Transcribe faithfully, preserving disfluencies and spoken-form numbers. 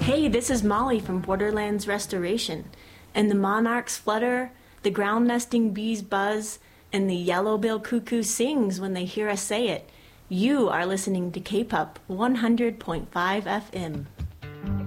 Hey, this is Molly from Borderlands Restoration, and the monarchs flutter, the ground nesting bees buzz, and the yellow-billed cuckoo sings when they hear us say it. You are listening to K-P U P one hundred point five F M.